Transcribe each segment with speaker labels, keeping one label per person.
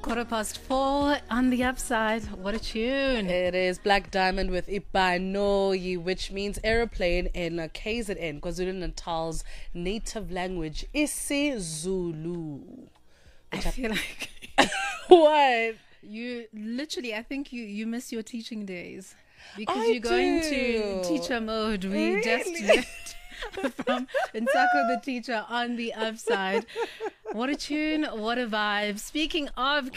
Speaker 1: 4:15 on the upside. What a tune.
Speaker 2: It is Black Diamond with Ipanoi, which means aeroplane in KZN, KwaZulu-Natal's native language, isiZulu.
Speaker 1: I feel like
Speaker 2: What?
Speaker 1: you literally, I think you miss your teaching days because
Speaker 2: I
Speaker 1: you're going
Speaker 2: do.
Speaker 1: to teacher mode. We just
Speaker 2: Really?
Speaker 1: left from Nsako the teacher on the upside. What a tune, what a vibe. Speaking of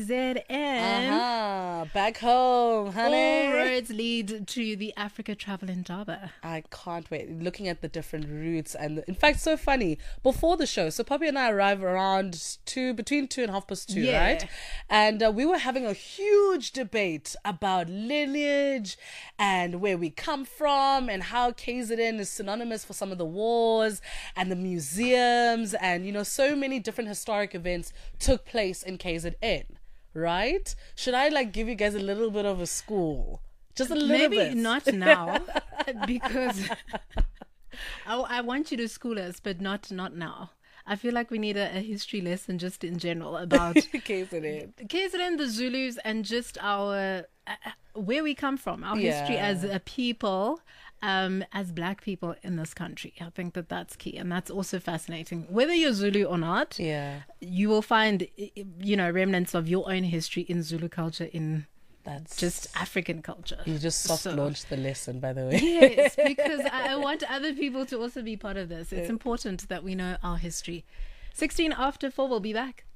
Speaker 1: KZN,
Speaker 2: Back home, honey.
Speaker 1: all roads lead to the Africa Travel Indaba.
Speaker 2: I can't wait. Looking at the different routes, and in fact, so funny. Before the show, so Poppy and I arrive around between 2 and 2:30,
Speaker 1: Yeah.
Speaker 2: right? And we were having a huge debate about lineage and where we come from, and how KZN is synonymous for some of the wars and the museums, and so many different historic events took place in KZN. Right? Should I give you guys a little bit of a school? Just a little
Speaker 1: Maybe
Speaker 2: bit.
Speaker 1: not now, because I want you to school us, but not now. I feel like we need a history lesson just in general about KZN, the Zulus, and just our where we come from, our history as a people, as Black people in this country. I think that's key, and that's also fascinating. Whether you're Zulu or not, you will find remnants of your own history in Zulu culture, in just African culture.
Speaker 2: You just soft-launched the lesson, by the way.
Speaker 1: Yes, because I want other people to also be part of this. It's important that we know our history. 16 after 4, we'll be back.